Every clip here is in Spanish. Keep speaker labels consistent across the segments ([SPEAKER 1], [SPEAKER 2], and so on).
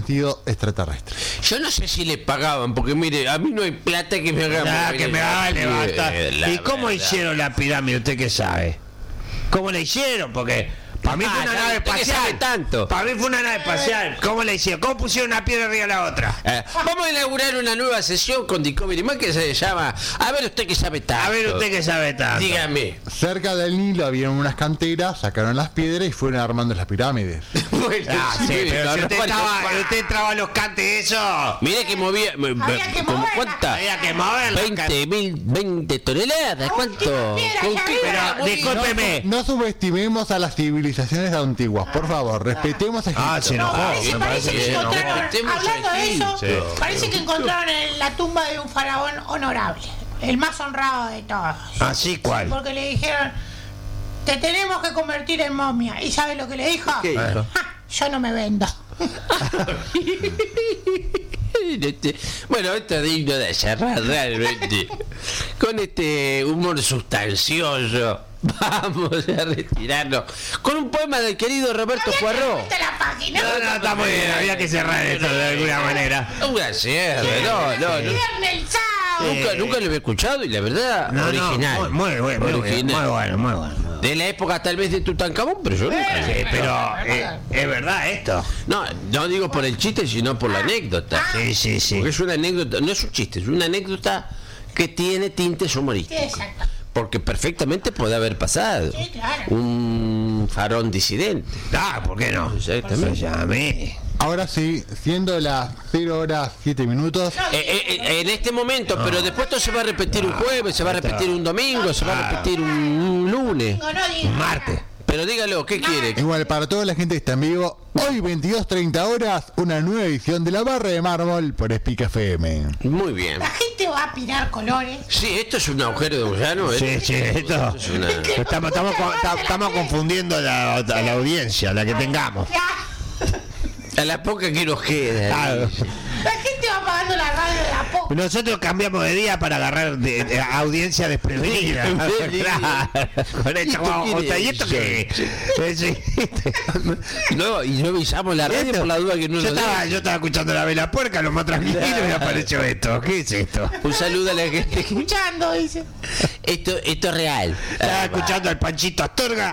[SPEAKER 1] sentido extraterrestre.
[SPEAKER 2] Yo no sé si le pagaban, porque mire, a mí no hay plata que me haga...
[SPEAKER 3] Que me haga levantar. ¿Y cómo hicieron la pirámide? ¿Usted qué sabe? ¿Cómo la hicieron? Porque... Para mí fue una nave espacial. Para mí fue una nave espacial. ¿Cómo la hicieron? ¿Cómo pusieron una piedra arriba de la otra?
[SPEAKER 2] Vamos a inaugurar una nueva sesión con Discovery más que se llama A ver usted que sabe tanto.
[SPEAKER 3] A ver usted que sabe tanto.
[SPEAKER 2] Dígame.
[SPEAKER 1] Cerca del Nilo había unas canteras, sacaron las piedras y fueron armando las pirámides.
[SPEAKER 2] Bueno,
[SPEAKER 3] pero si usted entraba a los cantes eso.
[SPEAKER 2] Mire que movía. ¿Cuántas?
[SPEAKER 3] Había que moverla.
[SPEAKER 2] 20 toneladas. ¿Cuánto?
[SPEAKER 3] Pero discúlpeme.
[SPEAKER 1] No subestimemos a las civilizaciones antiguas, por favor, respetemos a Egipto.
[SPEAKER 3] Se enojó.
[SPEAKER 4] Parece que encontraron, hablando de eso, parece que encontraron en la tumba de un faraón honorable, el más honrado de todos.
[SPEAKER 3] ¿Así cuál?
[SPEAKER 4] Porque le dijeron, te tenemos que convertir en momia. ¿Y sabe lo que le dijo?
[SPEAKER 2] ¿Qué dijo?
[SPEAKER 4] Yo no me vendo.
[SPEAKER 2] Bueno, esto es digno de cerrar realmente. Con este humor sustancioso vamos a retirarnos con un poema del querido Roberto Poirot.
[SPEAKER 3] No, está muy bien, había que cerrar esto de alguna manera.
[SPEAKER 2] Una cierre, nunca lo había escuchado y la verdad, original.
[SPEAKER 3] Muy bueno.
[SPEAKER 2] De la época tal vez de Tutankamón, pero yo nunca.
[SPEAKER 3] Sí, pero es verdad esto.
[SPEAKER 2] No digo por el chiste, sino por la anécdota.
[SPEAKER 3] Sí.
[SPEAKER 2] Porque es una anécdota, no es un chiste, es una anécdota que tiene tintes humorísticos.
[SPEAKER 4] Exacto.
[SPEAKER 2] Porque perfectamente puede haber pasado.
[SPEAKER 4] Sí, claro.
[SPEAKER 2] Un farón disidente.
[SPEAKER 3] ¿Por qué no?
[SPEAKER 2] Exactamente.
[SPEAKER 1] Ahora sí, siendo las 0:07.
[SPEAKER 2] En este momento, pero después esto se va a repetir un jueves, se va a repetir un domingo, se va a repetir un lunes,
[SPEAKER 3] Un martes.
[SPEAKER 2] pero dígalo, ¿qué quiere?
[SPEAKER 1] Igual, para toda la gente que está en vivo, hoy 22:30, una nueva edición de La Barra de Mármol por Espica FM.
[SPEAKER 2] Muy bien.
[SPEAKER 4] La gente va a aspirar colores.
[SPEAKER 2] Sí, esto es un agujero de gusano.
[SPEAKER 3] Sí, esto
[SPEAKER 2] es una...
[SPEAKER 3] estamos confundiendo a la audiencia, la que tengamos.
[SPEAKER 2] A la poca que nos queda.
[SPEAKER 3] Claro.
[SPEAKER 4] La gente va pagando la radio de a poco.
[SPEAKER 3] Nosotros cambiamos de día para agarrar audiencia desprevenida. Claro. Con esto, ¿y esto qué?
[SPEAKER 2] No, y no avisamos la radio por la duda que no
[SPEAKER 3] yo
[SPEAKER 2] nos
[SPEAKER 3] estaba escuchando La Vela Puerca, lo más tranquilo, y me apareció esto. ¿Qué es esto?
[SPEAKER 2] Un saludo a la gente.
[SPEAKER 4] Escuchando, dice.
[SPEAKER 2] Esto es real.
[SPEAKER 3] Estaba escuchando al Panchito Astorga,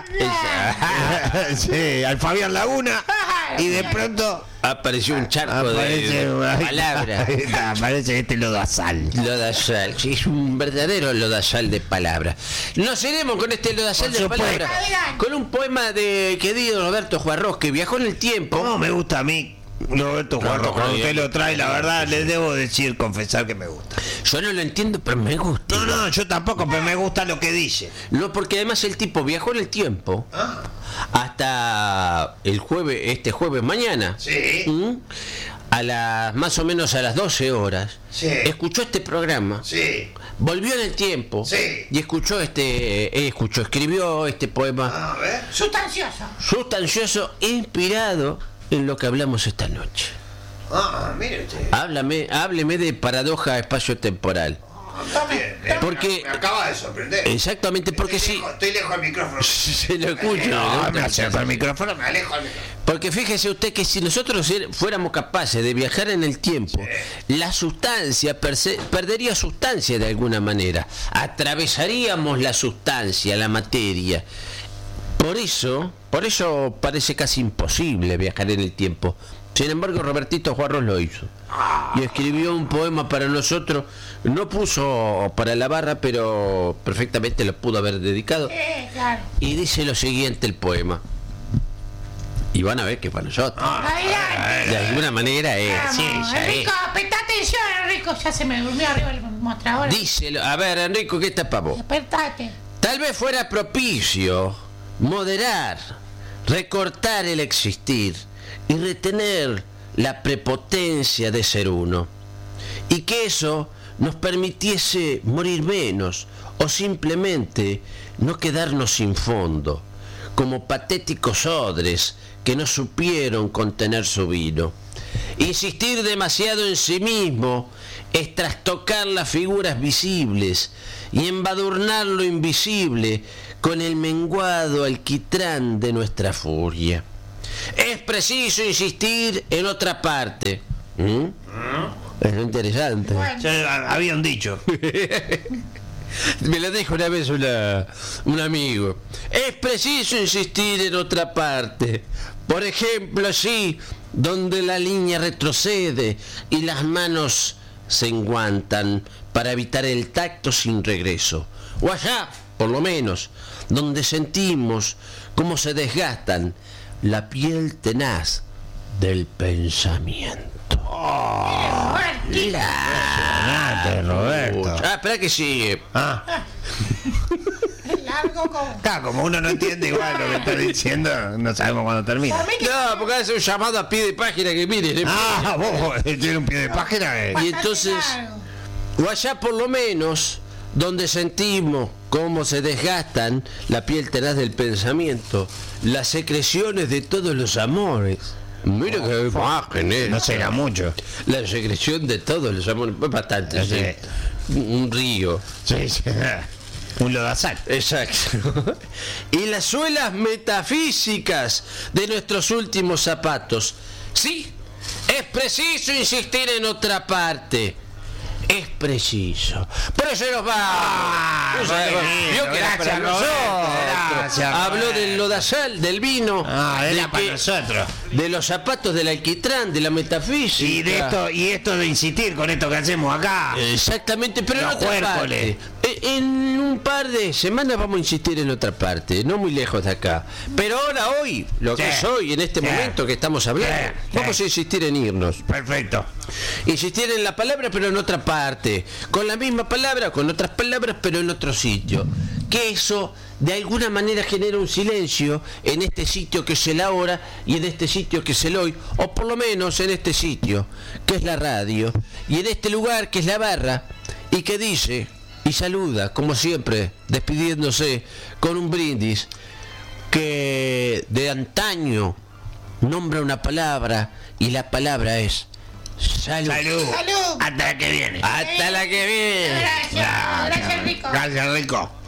[SPEAKER 3] sí, al Fabián Laguna, y de pronto
[SPEAKER 2] apareció un charco de palabras.
[SPEAKER 3] Aparece este lodazal.
[SPEAKER 2] Lodazal, sí, es un verdadero lodazal de palabras. Nos iremos con este lodazal de palabras con un poema de querido Roberto Poirot, que viajó en el tiempo.
[SPEAKER 3] ¿Cómo me gusta a mí Roberto Poirot? Cuando usted lo trae, la verdad, les debo confesar que me gusta.
[SPEAKER 2] Yo no lo entiendo, pero me gusta.
[SPEAKER 3] No, yo tampoco, pero me gusta lo que dice.
[SPEAKER 2] No, porque además el tipo viajó en el tiempo hasta el jueves, este jueves mañana.
[SPEAKER 3] Sí.
[SPEAKER 2] Más o menos a las 12 horas.
[SPEAKER 3] Sí.
[SPEAKER 2] Escuchó este programa.
[SPEAKER 3] Sí.
[SPEAKER 2] Volvió en el tiempo.
[SPEAKER 3] Sí.
[SPEAKER 2] Y escribió este poema.
[SPEAKER 3] A ver.
[SPEAKER 4] Sustancioso.
[SPEAKER 2] Inspirado en lo que hablamos esta noche.
[SPEAKER 3] Mire usted.
[SPEAKER 2] Hábleme de paradoja espacio-temporal. Porque
[SPEAKER 3] me acaba de sorprender.
[SPEAKER 2] Exactamente, porque sí.
[SPEAKER 3] Estoy lejos del micrófono.
[SPEAKER 2] Se lo escucho.
[SPEAKER 3] No, me acerco al micrófono, me alejo al micrófono.
[SPEAKER 2] Porque fíjese usted que si nosotros fuéramos capaces de viajar en el tiempo, la sustancia perdería sustancia de alguna manera. Atravesaríamos la sustancia, la materia. Por eso parece casi imposible viajar en el tiempo. Sin embargo, Robertito Poirot lo hizo. Y escribió un poema para nosotros. No puso para la barra, pero perfectamente lo pudo haber dedicado.
[SPEAKER 4] Claro.
[SPEAKER 2] Y dice lo siguiente el poema. Y van a ver que para nosotros. De alguna manera es.
[SPEAKER 4] Vamos,
[SPEAKER 2] Sí, ya
[SPEAKER 4] Enrico, presta atención, Enrico. Ya se me durmió arriba el mostrador.
[SPEAKER 2] Díselo. A ver, Enrico, ¿qué está para vos?
[SPEAKER 4] Despertate.
[SPEAKER 2] Tal vez fuera propicio moderar, recortar el existir y retener la prepotencia de ser uno, y que eso nos permitiese morir menos o simplemente no quedarnos sin fondo, como patéticos odres que no supieron contener su vino. Insistir demasiado en sí mismo es trastocar las figuras visibles y embadurnar lo invisible con el menguado alquitrán de nuestra furia. Es preciso insistir en otra parte. Es lo interesante.
[SPEAKER 4] Bueno.
[SPEAKER 3] Había un dicho.
[SPEAKER 2] Me lo dijo una vez un amigo. Es preciso insistir en otra parte. Por ejemplo, allí donde la línea retrocede y las manos se enguantan para evitar el tacto sin regreso. O allá, por lo menos, donde sentimos cómo se desgastan la piel tenaz del pensamiento.
[SPEAKER 3] Impresionante, Roberto.
[SPEAKER 2] Espera que sigue.
[SPEAKER 4] Es largo como.
[SPEAKER 3] Claro, como uno no entiende igual lo que está diciendo, no sabemos cuándo termina.
[SPEAKER 2] No, porque hace un llamado a pie de página que miren.
[SPEAKER 3] Vos tiene un pie de página.
[SPEAKER 2] Y entonces, o allá por lo menos, donde sentimos cómo se desgastan la piel tenaz del pensamiento, las secreciones de todos los amores. Mira qué imágenes.
[SPEAKER 3] No será mucho.
[SPEAKER 2] La secreción de todos los amores, bastante.
[SPEAKER 3] Sí.
[SPEAKER 2] Un río.
[SPEAKER 3] Sí. Un lodazal.
[SPEAKER 2] Exacto. Y las suelas metafísicas de nuestros últimos zapatos. Sí, es preciso insistir en otra parte. Es preciso. Por eso nos va. Vio que era para nosotros. Habló del lodazal, del vino.
[SPEAKER 3] Era para nosotros.
[SPEAKER 2] De los zapatos del alquitrán, de la metafísica.
[SPEAKER 3] Y esto de insistir con esto que hacemos acá.
[SPEAKER 2] Exactamente, pero en
[SPEAKER 3] Los
[SPEAKER 2] otra parte. En un par de semanas vamos a insistir en otra parte, no muy lejos de acá. Pero ahora, hoy, lo que es hoy, en este momento que estamos hablando, vamos a insistir en irnos.
[SPEAKER 3] Perfecto.
[SPEAKER 2] Insistir en la palabra, pero en otra parte. Con la misma palabra, con otras palabras, pero en otro sitio. Que eso, de alguna manera, genera un silencio en este sitio que es el ahora y en este sitio que es el hoy. O por lo menos en este sitio, que es la radio. Y en este lugar, que es la barra. Y que dice... Y saluda, como siempre, despidiéndose con un brindis que de antaño nombra una palabra y la palabra es salud.
[SPEAKER 4] ¡Salud!
[SPEAKER 3] Hasta la que viene.
[SPEAKER 2] Hasta la que viene.
[SPEAKER 4] Gracias, Rico.
[SPEAKER 3] Gracias, Rico.